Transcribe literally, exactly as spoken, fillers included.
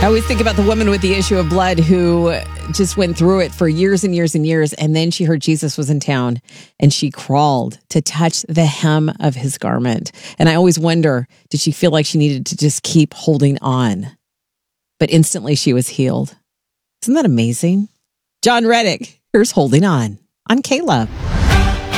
I always think about the woman with the issue of blood who just went through it for years and years and years. And then she heard Jesus was in town and she crawled to touch the hem of his garment. And I always wonder, did she feel like she needed to just keep holding on? But instantly she was healed. Isn't that amazing? John Reddick, here's Holding On on K-Love.